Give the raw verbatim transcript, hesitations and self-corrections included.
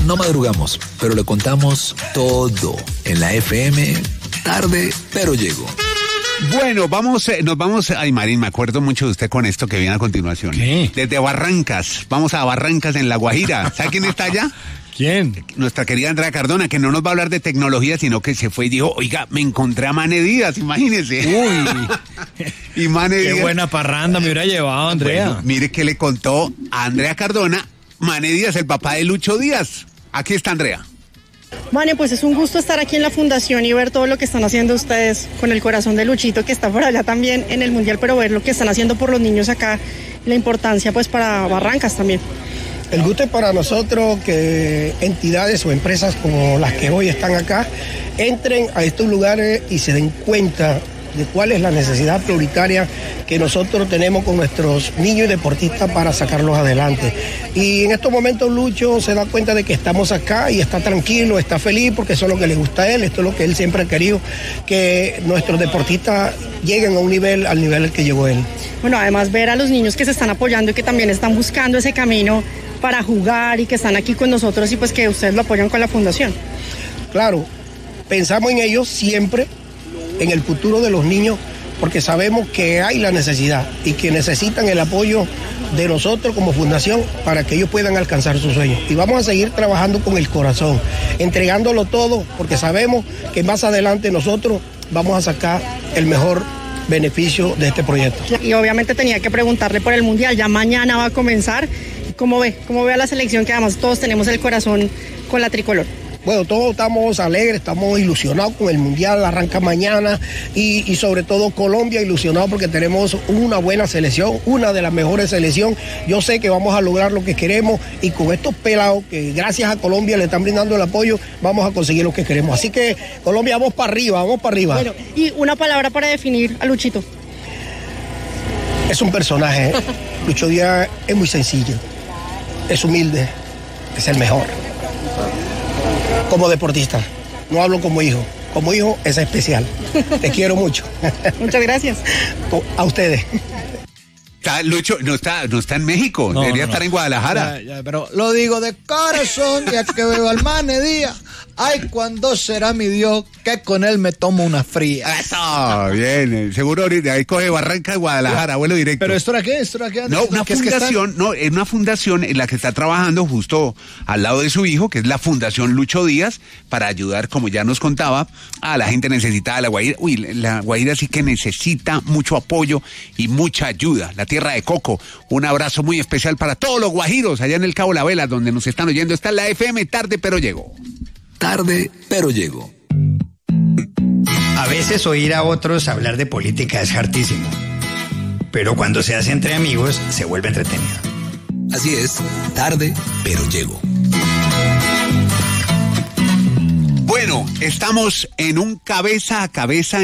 No madrugamos, pero le contamos todo en la F M Tarde, pero llego. Bueno, vamos, eh, nos vamos, ay Marín, me acuerdo mucho de usted con esto que viene a continuación. ¿Qué? Desde Barrancas, vamos a Barrancas en La Guajira. ¿Sabe quién está allá? ¿Quién? Nuestra querida Andrea Cardona, que no nos va a hablar de tecnología, sino que se fue y dijo, oiga, me encontré a Mane Díaz, imagínese. Uy, y Mane qué Díaz, buena parranda me hubiera llevado, Andrea. Bueno, mire que le contó a Andrea Cardona, Mane Díaz, el papá de Lucho Díaz. Aquí está Andrea. Mane, pues es un gusto estar aquí en la fundación y ver todo lo que están haciendo ustedes con el corazón de Luchito, que está por allá también en el Mundial, pero ver lo que están haciendo por los niños acá, la importancia pues para Barrancas también. El gusto es para nosotros que entidades o empresas como las que hoy están acá entren a estos lugares y se den cuenta de cuál es la necesidad prioritaria que nosotros tenemos con nuestros niños y deportistas para sacarlos adelante. Y en estos momentos Lucho se da cuenta de que estamos acá y está tranquilo, está feliz porque eso es lo que le gusta a él, esto es lo que él siempre ha querido, que nuestros deportistas lleguen a un nivel, al nivel al que llegó él. Bueno, además ver a los niños que se están apoyando y que también están buscando ese camino para jugar y que están aquí con nosotros y pues que ustedes lo apoyan con la fundación. Claro, pensamos en ellos siempre, en el futuro de los niños, porque sabemos que hay la necesidad y que necesitan el apoyo de nosotros como fundación para que ellos puedan alcanzar sus sueños. Y vamos a seguir trabajando con el corazón, entregándolo todo, porque sabemos que más adelante nosotros vamos a sacar el mejor beneficio de este proyecto. Y obviamente tenía que preguntarle por el Mundial, ya mañana va a comenzar. ¿Cómo ve? ¿Cómo ve a la selección? Que además todos tenemos el corazón con la tricolor. Bueno, todos estamos alegres, estamos ilusionados con el Mundial, arranca mañana y, y sobre todo Colombia ilusionado porque tenemos una buena selección, una de las mejores selecciones. Yo sé que vamos a lograr lo que queremos y con estos pelados que gracias a Colombia le están brindando el apoyo, vamos a conseguir lo que queremos. Así que Colombia, vamos para arriba, vamos para arriba. Bueno, y una palabra para definir a Luchito. Es un personaje, ¿eh? Lucho Díaz es muy sencillo, es humilde, es el mejor. Como deportista, no hablo como hijo. Como hijo es especial. Te quiero mucho. Muchas gracias. A ustedes. Está, Lucho no está, no está en México, No, debería no, estar no. en Guadalajara. Ya, ya, pero lo digo de corazón, ya que veo al Mane Díaz. Ay, ¿cuándo será mi Dios que con él me tomo una fría? Eso, bien, seguro ahorita ahí coge Barranca de Guadalajara, vuelo directo. ¿Pero esto era qué? ¿Esto era qué? No, una ¿Qué es que están? fundación, no, es una fundación en la que está trabajando justo al lado de su hijo, que es la Fundación Lucho Díaz, para ayudar, como ya nos contaba, a la gente necesitada de La Guajira. Uy, La Guajira sí que necesita mucho apoyo y mucha ayuda. La tierra de coco. Un abrazo muy especial para todos los guajiros allá en el Cabo La Vela, donde nos están oyendo. Está en la F M Tarde, pero llegó. Tarde, pero llego. A veces oír a otros hablar de política es hartísimo, pero cuando se hace entre amigos se vuelve entretenido. Así es, tarde, pero llego. Bueno, estamos en un cabeza a cabeza